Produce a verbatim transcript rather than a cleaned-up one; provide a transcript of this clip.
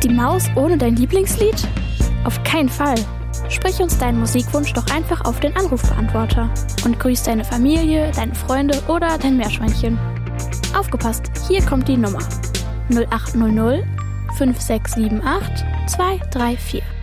die Maus ohne dein Lieblingslied? Auf keinen Fall. Sprich uns deinen Musikwunsch doch einfach auf den Anrufbeantworter und grüß deine Familie, deine Freunde oder dein Meerschweinchen. Aufgepasst, hier kommt die Nummer null acht null null fünf sechs sieben acht zwei drei vier.